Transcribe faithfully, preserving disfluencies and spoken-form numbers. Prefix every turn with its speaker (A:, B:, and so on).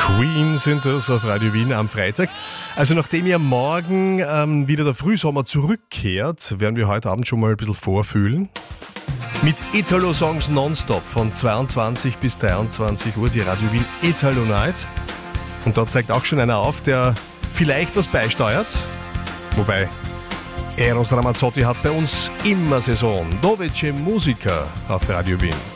A: Queen sind das auf Radio Wien am Freitag. Also nachdem ja morgen ähm, wieder der Frühsommer zurückkehrt, werden wir heute Abend schon mal ein bisschen vorfühlen. Mit Italo-Songs nonstop von zweiundzwanzig bis dreiundzwanzig Uhr, die Radio Wien Italo Night. Und da zeigt auch schon einer auf, der vielleicht was beisteuert. Wobei, Eros Ramazzotti hat bei uns immer Saison. Dove c'è musica auf Radio Wien.